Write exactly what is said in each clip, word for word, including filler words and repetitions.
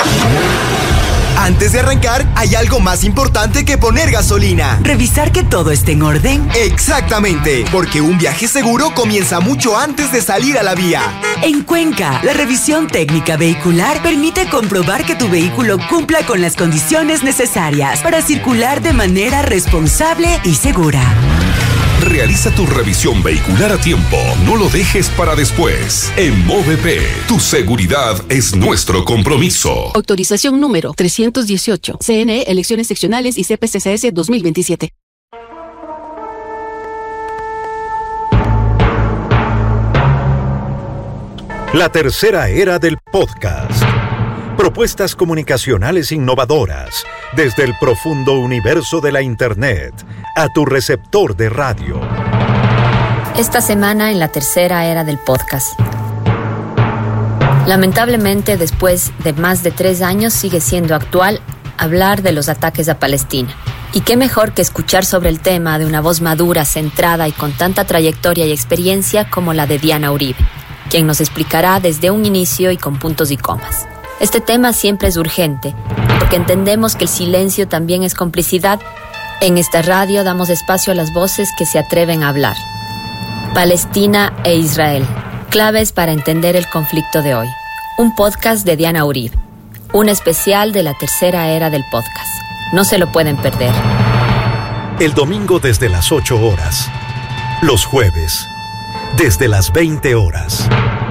Antes de arrancar, hay algo más importante que poner gasolina. ¿Revisar que todo esté en orden? Exactamente, porque un viaje seguro comienza mucho antes de salir a la vía. En Cuenca, la revisión técnica vehicular permite comprobar que tu vehículo cumpla con las condiciones necesarias para circular de manera responsable y segura. Realiza tu revisión vehicular a tiempo. No lo dejes para después. En Movep, tu seguridad es nuestro compromiso. Autorización número trescientos dieciocho. C N E, Elecciones Seccionales y C P C C S dos mil veintisiete. La tercera era del podcast. Propuestas comunicacionales innovadoras desde el profundo universo de la Internet a tu receptor de radio. Esta semana en la tercera era del podcast. Lamentablemente, después de más de tres años, sigue siendo actual hablar de los ataques a Palestina. Y qué mejor que escuchar sobre el tema de una voz madura, centrada y con tanta trayectoria y experiencia como la de Diana Uribe, quien nos explicará desde un inicio y con puntos y comas. Este tema siempre es urgente, porque entendemos que el silencio también es complicidad. En esta radio damos espacio a las voces que se atreven a hablar. Palestina e Israel, claves para entender el conflicto de hoy. Un podcast de Diana Uribe, un especial de la tercera era del podcast. No se lo pueden perder. El domingo desde las ocho horas. Los jueves, desde las veinte horas.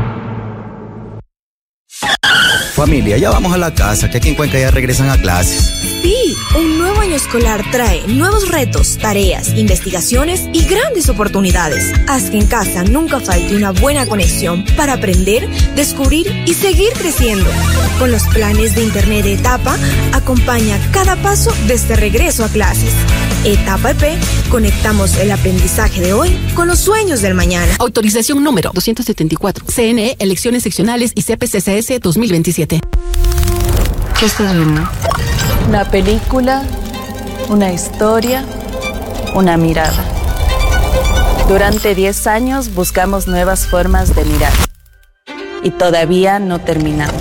Familia, ya vamos a la casa, que aquí en Cuenca ya regresan a clases. Sí, un nuevo año escolar trae nuevos retos, tareas, investigaciones y grandes oportunidades. Haz que en casa nunca falte una buena conexión para aprender, descubrir y seguir creciendo. Con los planes de Internet de Etapa, acompaña cada paso de este regreso a clases. Etapa E P, conectamos el aprendizaje de hoy con los sueños del mañana. Autorización número doscientos setenta y cuatro. C N E, Elecciones Seccionales y C P C C S dos mil veintisiete. ¿Qué estás viendo? Una película, una historia, una mirada. Durante diez años buscamos nuevas formas de mirar. Y todavía no terminamos.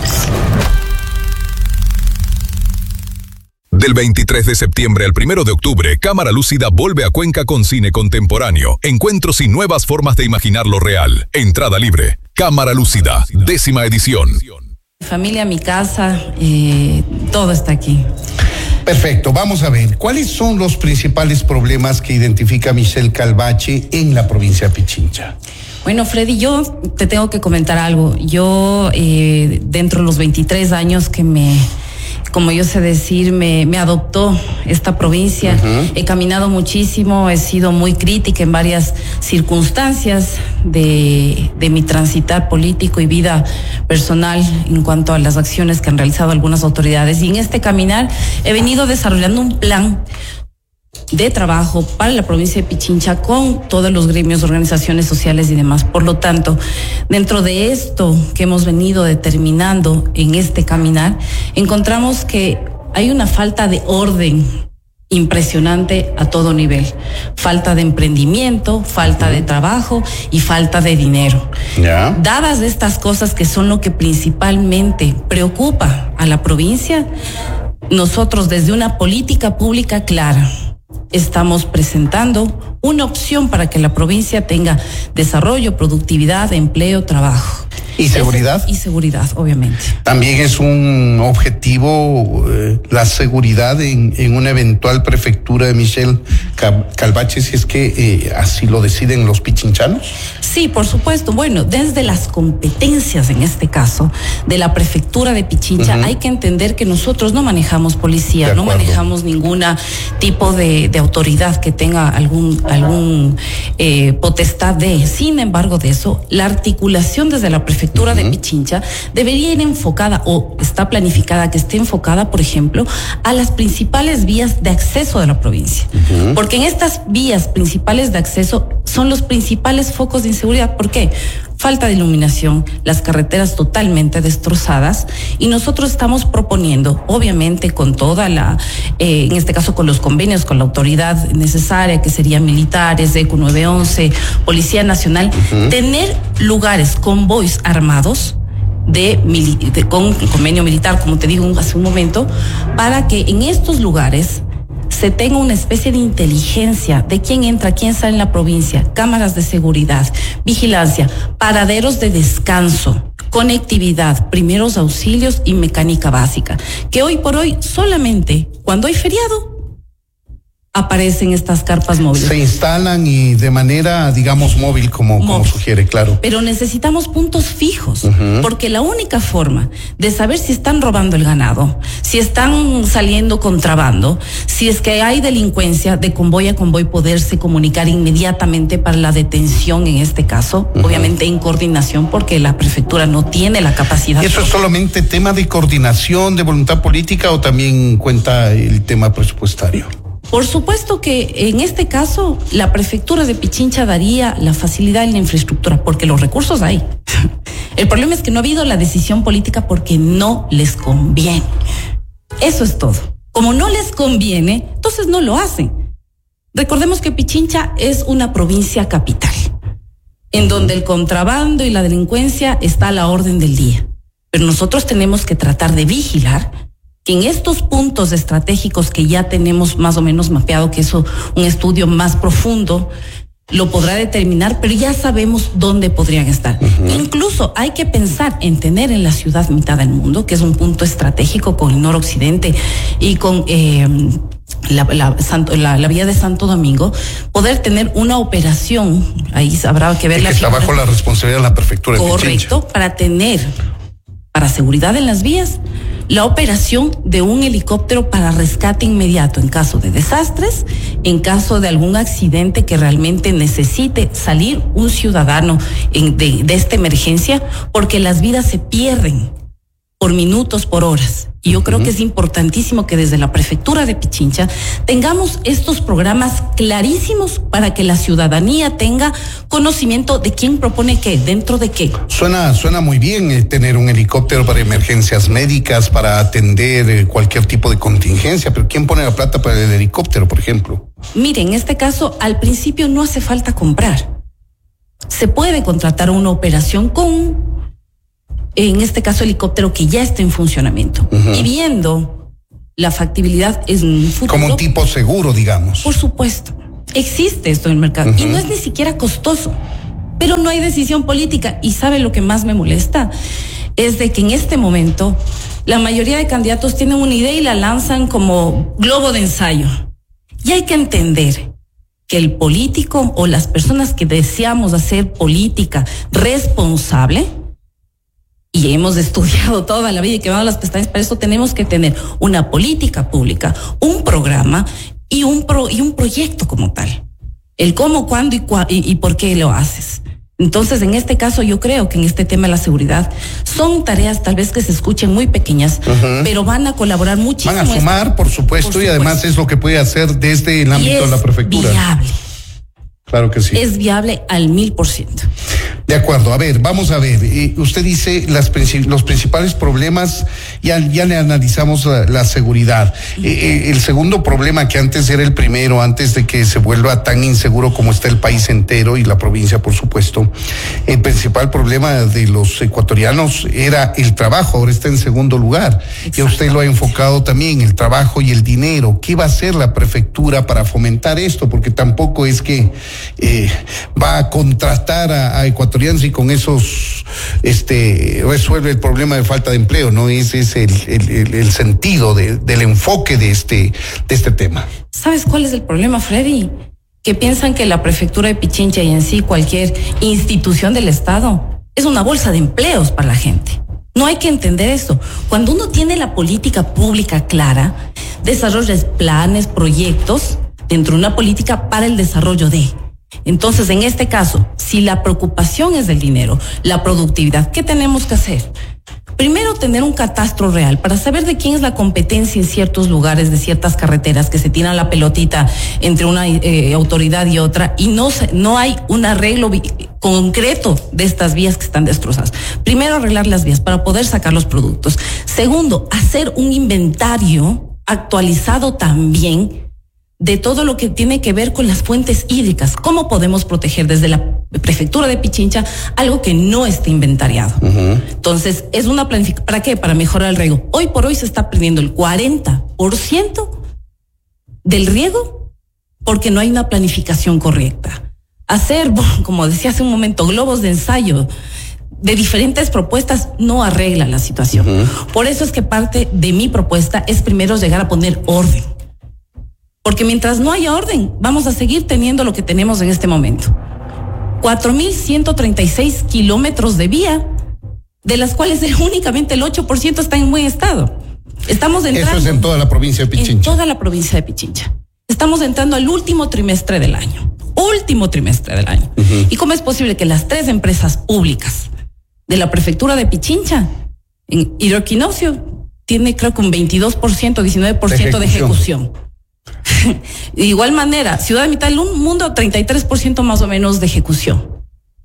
Del veintitrés de septiembre al primero de octubre, Cámara Lúcida vuelve a Cuenca con cine contemporáneo. Encuentros y nuevas formas de imaginar lo real. Entrada libre. Cámara Lúcida, décima edición. Mi familia, mi casa, eh, todo está aquí. Perfecto, vamos a ver. ¿Cuáles son los principales problemas que identifica Michelle Calvache en la provincia de Pichincha? Bueno, Freddy, yo te tengo que comentar algo. Yo, eh, dentro de los veintitrés años que me... como yo sé decir, me, me adoptó esta provincia. Uh-huh. He caminado muchísimo, he sido muy crítica en varias circunstancias de, de mi transitar político y vida personal en cuanto a las acciones que han realizado algunas autoridades. Y en este caminar he venido desarrollando un plan de trabajo para la provincia de Pichincha con todos los gremios, organizaciones sociales y demás. Por lo tanto, dentro de esto que hemos venido determinando en este caminar, encontramos que hay una falta de orden impresionante a todo nivel. Falta de emprendimiento, falta de trabajo y falta de dinero. Yeah. Dadas estas cosas que son lo que principalmente preocupa a la provincia, nosotros desde una política pública clara estamos presentando una opción para que la provincia tenga desarrollo, productividad, empleo, trabajo. ¿Y seguridad? Y seguridad, obviamente. También es un objetivo eh, la seguridad en, en una eventual prefectura de Michelle Calvache, si es que eh, así lo deciden los pichinchanos. Sí, por supuesto. Bueno, desde las competencias, en este caso, de la prefectura de Pichincha, uh-huh. hay que entender que nosotros no manejamos policía, no manejamos ninguna tipo de, de autoridad que tenga algún, algún eh, potestad de. Sin embargo, de eso, la articulación desde la prefectura Uh-huh. de Pichincha debería ir enfocada o está planificada que esté enfocada, por ejemplo, a las principales vías de acceso de la provincia. Uh-huh. Porque en estas vías principales de acceso son los principales focos de inseguridad. ¿Por qué? Falta de iluminación, las carreteras totalmente destrozadas, y nosotros estamos proponiendo, obviamente con toda la, eh, en este caso con los convenios con la autoridad necesaria, que serían militares, ECU nueve once, Policía Nacional, uh-huh. tener lugares, convoys armados de, de con convenio militar, como te digo hace un momento, para que en estos lugares se tenga una especie de inteligencia de quién entra, quién sale en la provincia, cámaras de seguridad, vigilancia, paraderos de descanso, conectividad, primeros auxilios y mecánica básica, que hoy por hoy solamente cuando hay feriado aparecen estas carpas móviles. Se instalan y de manera, digamos, móvil, como, móvil. como sugiere, claro. Pero necesitamos puntos fijos, uh-huh. porque la única forma de saber si están robando el ganado, si están saliendo contrabando, si es que hay delincuencia, de convoy a convoy poderse comunicar inmediatamente para la detención en este caso, uh-huh. obviamente en coordinación, porque la prefectura no tiene la capacidad. ¿Y eso es solamente tema de coordinación, de voluntad política o también cuenta el tema presupuestario? Por supuesto que en este caso la prefectura de Pichincha daría la facilidad en la infraestructura porque los recursos hay. El problema es que no ha habido la decisión política porque no les conviene. Eso es todo. Como no les conviene, entonces no lo hacen. Recordemos que Pichincha es una provincia capital, en donde el contrabando y la delincuencia está a la orden del día. Pero nosotros tenemos que tratar de vigilar que en estos puntos estratégicos que ya tenemos más o menos mapeado, que eso un estudio más profundo lo podrá determinar, pero ya sabemos dónde podrían estar. Uh-huh. Incluso hay que pensar en tener en la ciudad mitad del mundo, que es un punto estratégico con el noroccidente y con eh, la, la, Santo, la, la vía de Santo Domingo, poder tener una operación, ahí habrá que ver y la que está bajo la responsabilidad de la prefectura de Pichincha. Correcto, para tener, para seguridad en las vías, la operación de un helicóptero para rescate inmediato en caso de desastres, en caso de algún accidente que realmente necesite salir un ciudadano en, de, de esta emergencia, porque las vidas se pierden por minutos, por horas. Y yo creo uh-huh. que es importantísimo que desde la prefectura de Pichincha tengamos estos programas clarísimos para que la ciudadanía tenga conocimiento de quién propone qué, dentro de qué. Suena, suena muy bien eh, tener un helicóptero para emergencias médicas, para atender eh, cualquier tipo de contingencia, pero ¿quién pone la plata para el helicóptero, por ejemplo? Mire, en este caso, al principio no hace falta comprar. Se puede contratar una operación con, en este caso, helicóptero que ya está en funcionamiento. Uh-huh. Y viendo la factibilidad en un futuro. Como un tipo seguro, digamos. Por supuesto. Existe esto en el mercado. Uh-huh. Y no es ni siquiera costoso. Pero no hay decisión política. Y ¿sabe lo que más me molesta? Es de que en este momento la mayoría de candidatos tienen una idea y la lanzan como globo de ensayo. Y hay que entender que el político o las personas que deseamos hacer política responsable, y hemos estudiado toda la vida y quemado las pestañas, para eso tenemos que tener una política pública, un programa y un pro, y un proyecto como tal. El cómo, cuándo y, cua, y, y por qué lo haces. Entonces, en este caso, yo creo que en este tema de la seguridad son tareas tal vez que se escuchen muy pequeñas, uh-huh. pero van a colaborar muchísimo. Van a sumar, por supuesto, por supuesto, y además es lo que puede hacer desde el ámbito de la prefectura. Es viable. Claro que sí. Es viable al mil por ciento. De acuerdo, a ver, vamos a ver. Eh, usted dice las los principales problemas, ya, ya le analizamos la, la seguridad. Eh, eh, el segundo problema, que antes era el primero, antes de que se vuelva tan inseguro como está el país entero y la provincia, por supuesto, el principal problema de los ecuatorianos era el trabajo, ahora está en segundo lugar. Y usted lo ha enfocado también, el trabajo y el dinero. ¿Qué va a hacer la prefectura para fomentar esto? Porque tampoco es que eh, va a contratar a, a ecuatorianos y con esos este resuelve el problema de falta de empleo, ¿no? Ese es el, el, el, el sentido de, del enfoque de este, de este tema. ¿Sabes cuál es el problema, Freddy? Que piensan que la prefectura de Pichincha y en sí cualquier institución del Estado es una bolsa de empleos para la gente. No hay que entender eso. Cuando uno tiene la política pública clara, desarrollas planes, proyectos dentro de una política para el desarrollo de. Entonces, en este caso, si la preocupación es del dinero, la productividad, ¿qué tenemos que hacer? Primero, tener un catastro real para saber de quién es la competencia en ciertos lugares, de ciertas carreteras, que se tiran la pelotita entre una eh, autoridad y otra, y no, se, no hay un arreglo concreto de estas vías que están destrozadas. Primero, arreglar las vías para poder sacar los productos. Segundo, hacer un inventario actualizado también de todo lo que tiene que ver con las fuentes hídricas. ¿Cómo podemos proteger desde la prefectura de Pichincha, algo que no está inventariado. Uh-huh. Entonces, es una planificación. ¿Para qué? Para mejorar el riego. Hoy por hoy se está perdiendo el cuarenta por ciento del riego porque no hay una planificación correcta. Hacer, como decía hace un momento, globos de ensayo de diferentes propuestas no arregla la situación. Uh-huh. Por eso es que parte de mi propuesta es primero llegar a poner orden. Porque mientras no haya orden, vamos a seguir teniendo lo que tenemos en este momento. cuatro mil ciento treinta y seis kilómetros de vía, de las cuales únicamente el ocho por ciento está en buen estado. Estamos entrando... Eso es en toda la provincia de Pichincha. En toda la provincia de Pichincha. Estamos entrando al último trimestre del año. Último trimestre del año. Uh-huh. ¿Y cómo es posible que las tres empresas públicas de la prefectura de Pichincha, en hidroquinóxio, tiene creo que un veintidós por ciento, diecinueve por ciento de ejecución? De igual manera, Ciudad de Mitad del Mundo, treinta y tres por ciento más o menos de ejecución.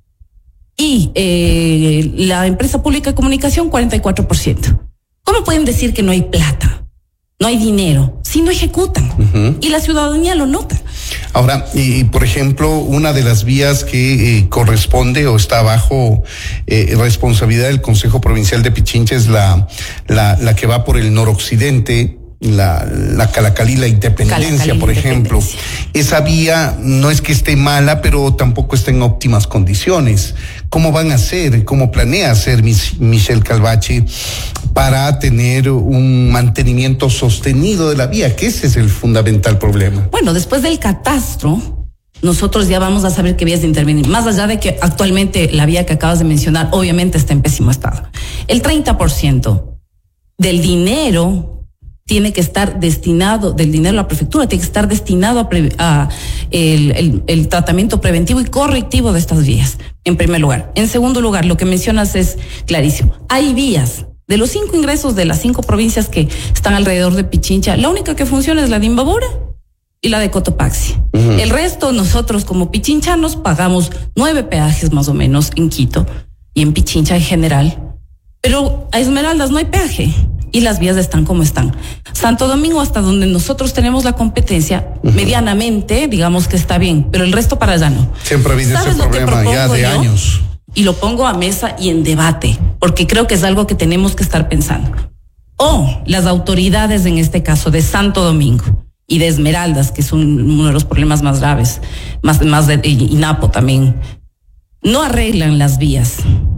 Y eh, la empresa pública de comunicación, cuarenta y cuatro por ciento. ¿Cómo pueden decir que no hay plata, no hay dinero, si no ejecutan? Uh-huh. Y la ciudadanía lo nota. Ahora, y, por ejemplo, una de las vías que eh, corresponde o está bajo eh, responsabilidad del Consejo Provincial de Pichincha es la, la, la que va por el noroccidente, la, la Calacalí, la Independencia, Calacalí, por ejemplo. Independencia. Esa vía no es que esté mala, pero tampoco está en óptimas condiciones. ¿Cómo van a hacer, cómo planea hacer Michelle Calvache para tener un mantenimiento sostenido de la vía? Que ese es el fundamental problema. Bueno, después del catastro, nosotros ya vamos a saber qué vías de intervenir. Más allá de que actualmente la vía que acabas de mencionar, obviamente está en pésimo estado. El treinta por ciento del dinero tiene que estar destinado, del dinero de la prefectura, tiene que estar destinado a, pre, a el, el, el tratamiento preventivo y correctivo de estas vías, en primer lugar. En segundo lugar, lo que mencionas es clarísimo. Hay vías de los cinco ingresos de las cinco provincias que están alrededor de Pichincha. La única que funciona es la de Imbabura y la de Cotopaxi. Uh-huh. El resto, nosotros como pichinchanos pagamos nueve peajes más o menos en Quito y en Pichincha en general. Pero a Esmeraldas no hay peaje. Y las vías están como están. Santo Domingo, hasta donde nosotros tenemos la competencia, uh-huh, medianamente, digamos que está bien, pero el resto para allá no. Siempre ha habido ese problema ya de yo? años. Y lo pongo a mesa y en debate, porque creo que es algo que tenemos que estar pensando. O las autoridades, en este caso, de Santo Domingo y de Esmeraldas, que es un, uno de los problemas más graves, más, más de INAPO también, no arreglan las vías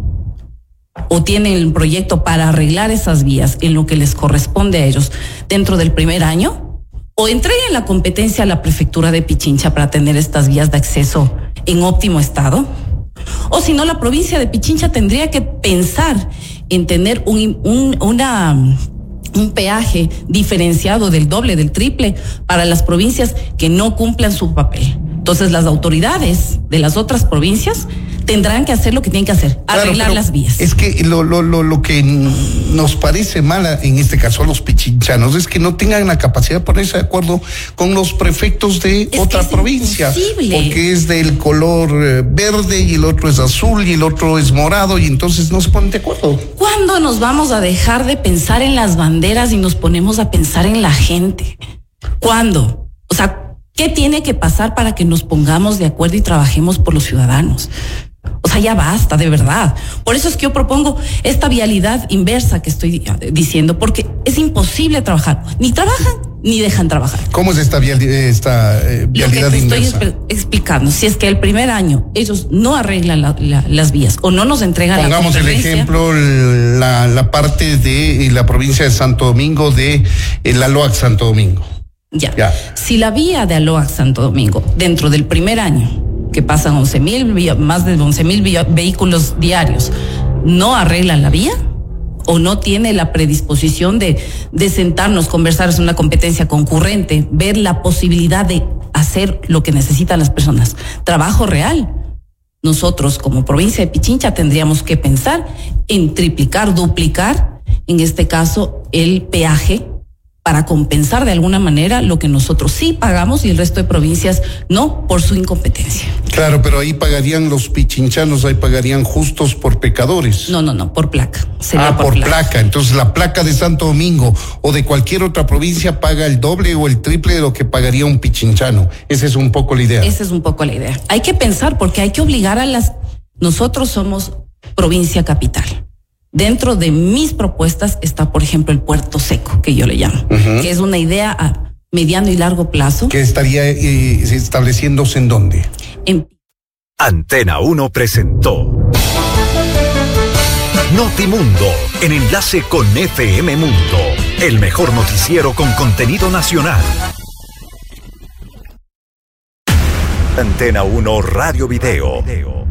o tienen el proyecto para arreglar esas vías en lo que les corresponde a ellos dentro del primer año, o entreguen la competencia a la prefectura de Pichincha para tener estas vías de acceso en óptimo estado, o si no, la provincia de Pichincha tendría que pensar en tener un, un, una, un peaje diferenciado del doble, del triple para las provincias que no cumplan su papel. Entonces las autoridades de las otras provincias tendrán que hacer lo que tienen que hacer, arreglar claro, las vías. Es que lo, lo, lo, lo que nos parece mal en este caso a los pichinchanos es que no tengan la capacidad de ponerse de acuerdo con los prefectos de es otra provincia. Imposible. Porque es del color verde y el otro es azul y el otro es morado y entonces no se ponen de acuerdo. ¿Cuándo nos vamos a dejar de pensar en las banderas y nos ponemos a pensar en la gente? ¿Cuándo? O sea, ¿qué tiene que pasar para que nos pongamos de acuerdo y trabajemos por los ciudadanos? O sea, ya basta, de verdad. Por eso es que yo propongo esta vialidad inversa que estoy diciendo, porque es imposible trabajar. Ni trabajan, ni dejan trabajar. ¿Cómo es esta, vial, esta eh, vialidad Lo que te inversa? Estoy explicando. Si es que el primer año ellos no arreglan la, la, las vías o no nos entregan Pongamos la Pongamos el ejemplo, la, la parte de la provincia de Santo Domingo, de el Aloac Santo Domingo. Ya. ya. Si la vía de Aloac Santo Domingo, dentro del primer año, que pasan once mil, más de once mil vehículos diarios, no arreglan la vía o no tiene la predisposición de, de sentarnos, conversar, es una competencia concurrente, ver la posibilidad de hacer lo que necesitan las personas, trabajo real. Nosotros como provincia de Pichincha tendríamos que pensar en triplicar, duplicar, en este caso, el peaje para compensar de alguna manera lo que nosotros sí pagamos y el resto de provincias no, por su incompetencia. Claro, pero ahí pagarían los pichinchanos, ahí pagarían justos por pecadores. No, no, no, por placa. Sería ah, por, por placa. placa. Entonces la placa de Santo Domingo o de cualquier otra provincia paga el doble o el triple de lo que pagaría un pichinchano. Esa es un poco la idea. Esa es un poco la idea. Hay que pensar porque hay que obligar a las... Nosotros somos provincia capital. Dentro de mis propuestas está, por ejemplo, el puerto seco, que yo le llamo, uh-huh. que es una idea a mediano y largo plazo. ¿Que estaría eh, estableciéndose en dónde? En... Antena uno presentó Notimundo, en enlace con F M Mundo, el mejor noticiero con contenido nacional. Antena uno Radio Video.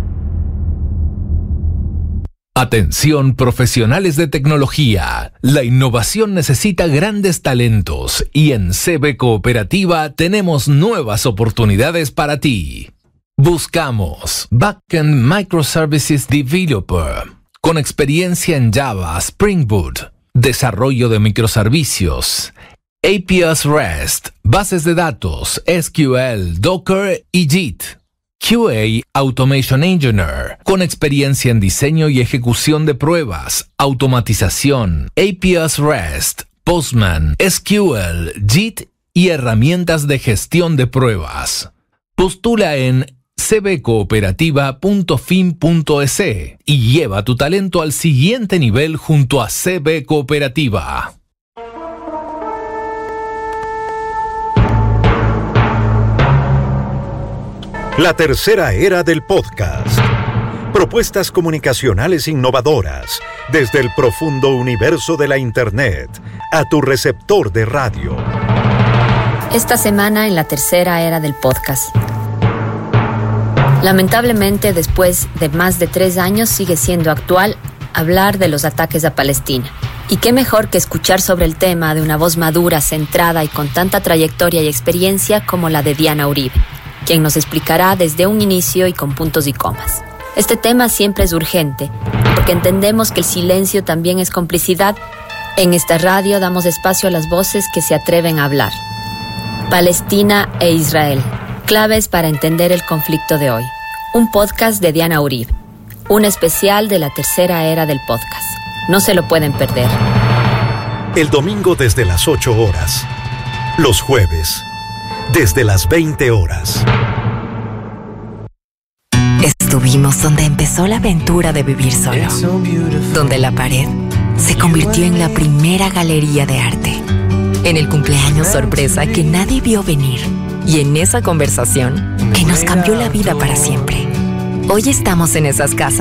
Atención, profesionales de tecnología. La innovación necesita grandes talentos y en C B Cooperativa tenemos nuevas oportunidades para ti. Buscamos Backend Microservices Developer con experiencia en Java, Spring Boot, desarrollo de microservicios, A P Is REST, bases de datos, S Q L, Docker y Git. Q A Automation Engineer, con experiencia en diseño y ejecución de pruebas, automatización, A P Is REST, Postman, S Q L, Git y herramientas de gestión de pruebas. Postula en c b cooperativa punto fin punto e s y lleva tu talento al siguiente nivel junto a C B Cooperativa. La tercera era del podcast. Propuestas comunicacionales innovadoras desde el profundo universo de la Internet a tu receptor de radio. Esta semana en la tercera era del podcast. Lamentablemente, después de más de tres años, sigue siendo actual hablar de los ataques a Palestina. Y qué mejor que escuchar sobre el tema de una voz madura, centrada y con tanta trayectoria y experiencia como la de Diana Uribe, quien nos explicará desde un inicio y con puntos y comas. Este tema siempre es urgente, porque entendemos que el silencio también es complicidad. En esta radio damos espacio a las voces que se atreven a hablar. Palestina e Israel, claves para entender el conflicto de hoy. Un podcast de Diana Uribe, un especial de la tercera era del podcast. No se lo pueden perder. El domingo desde las ocho horas. Los jueves desde las veinte horas. Estuvimos donde empezó la aventura de vivir solo, donde la pared se convirtió en la primera galería de arte, en el cumpleaños sorpresa que nadie vio venir y en esa conversación que nos cambió la vida para siempre. Hoy estamos en esas casas